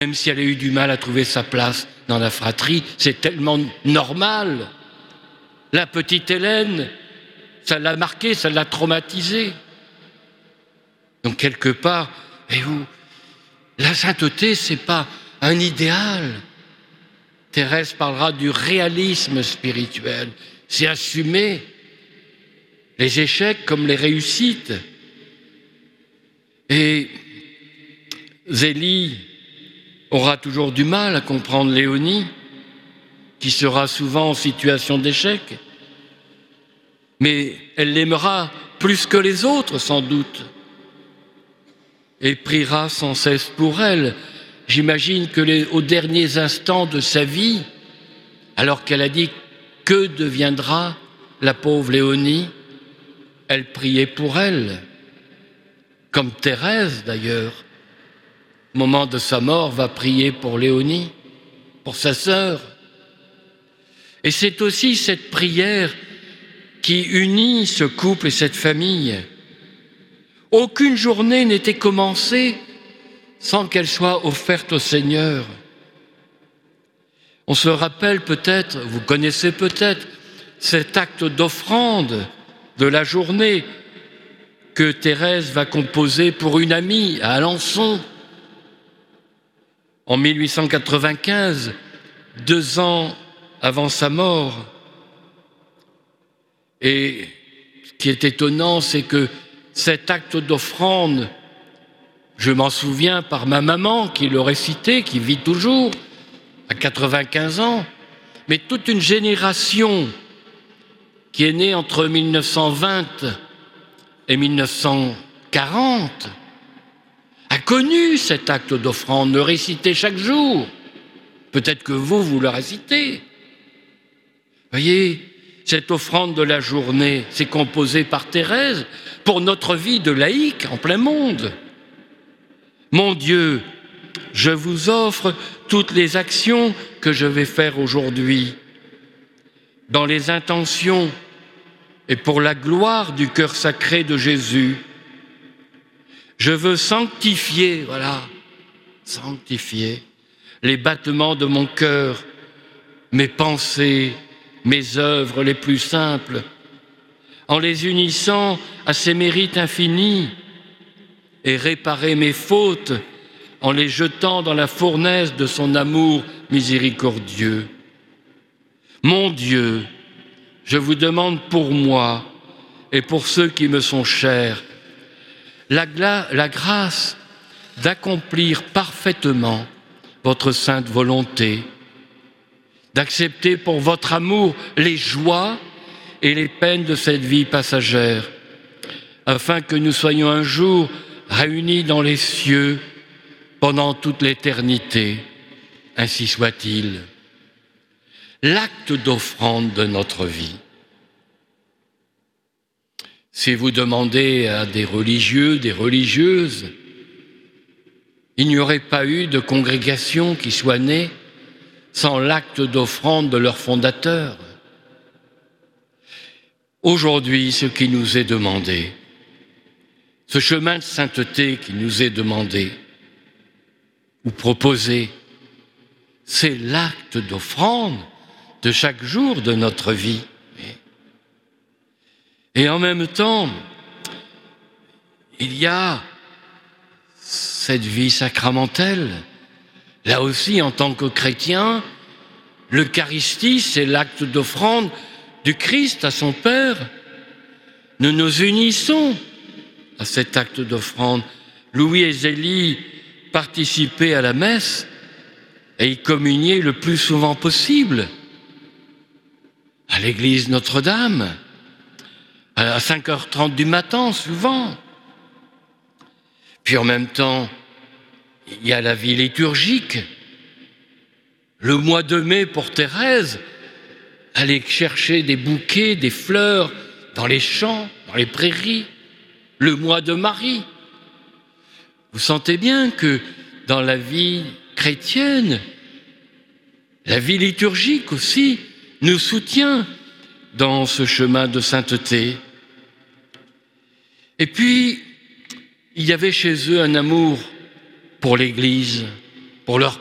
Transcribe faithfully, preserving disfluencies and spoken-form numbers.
même si elle a eu du mal à trouver sa place dans la fratrie, c'est tellement normal. La petite Hélène, ça l'a marquée, ça l'a traumatisée. Donc quelque part, et vous, la sainteté, c'est pas un idéal. Thérèse parlera du réalisme spirituel. C'est assumer les échecs comme les réussites. Et Zélie aura toujours du mal à comprendre Léonie, qui sera souvent en situation d'échec. Mais elle l'aimera plus que les autres, sans doute, et priera sans cesse pour elle. J'imagine que les, aux derniers instants de sa vie, alors qu'elle a dit « Que deviendra la pauvre Léonie ?» elle priait pour elle, comme Thérèse d'ailleurs, au moment de sa mort, va prier pour Léonie, pour sa sœur. Et c'est aussi cette prière qui unit ce couple et cette famille. Aucune journée n'était commencée sans qu'elle soit offerte au Seigneur. On se rappelle peut-être, vous connaissez peut-être, cet acte d'offrande de la journée que Thérèse va composer pour une amie à Alençon. En mille huit cent quatre-vingt-quinze, deux ans avant sa mort. Et ce qui est étonnant, c'est que cet acte d'offrande, je m'en souviens par ma maman qui le récitait, qui vit toujours, à quatre-vingt-quinze ans, mais toute une génération qui est née entre mille neuf cent vingt et mille neuf cent quarante a connu cet acte d'offrande, le récitait chaque jour. Peut-être que vous, vous le récitez. Voyez, cette offrande de la journée, c'est composé par Thérèse pour notre vie de laïque en plein monde. Mon Dieu, je vous offre toutes les actions que je vais faire aujourd'hui, dans les intentions et pour la gloire du cœur sacré de Jésus. Je veux sanctifier, voilà, sanctifier les battements de mon cœur, mes pensées, mes œuvres les plus simples, en les unissant à ses mérites infinis, et réparer mes fautes en les jetant dans la fournaise de son amour miséricordieux. Mon Dieu, je vous demande pour moi et pour ceux qui me sont chers la, la grâce d'accomplir parfaitement votre sainte volonté, d'accepter pour votre amour les joies et les peines de cette vie passagère, afin que nous soyons un jour réunis dans les cieux pendant toute l'éternité. Ainsi soit-il. L'acte d'offrande de notre vie. Si vous demandez à des religieux, des religieuses, il n'y aurait pas eu de congrégation qui soit née sans l'acte d'offrande de leur fondateur. Aujourd'hui, ce qui nous est demandé, ce chemin de sainteté qui nous est demandé ou proposé, c'est l'acte d'offrande de chaque jour de notre vie. Et en même temps, il y a cette vie sacramentelle. Là aussi, en tant que chrétien, l'Eucharistie, c'est l'acte d'offrande du Christ à son Père. Nous nous unissons à cet acte d'offrande. Louis et Zélie participaient à la messe et y communiaient le plus souvent possible. À l'église Notre-Dame, à cinq heures trente du matin, souvent. Puis en même temps, il y a la vie liturgique. Le mois de mai pour Thérèse, aller chercher des bouquets, des fleurs dans les champs, dans les prairies. Le mois de Marie. Vous sentez bien que dans la vie chrétienne, la vie liturgique aussi nous soutient dans ce chemin de sainteté. Et puis, il y avait chez eux un amour pour l'Église, pour leur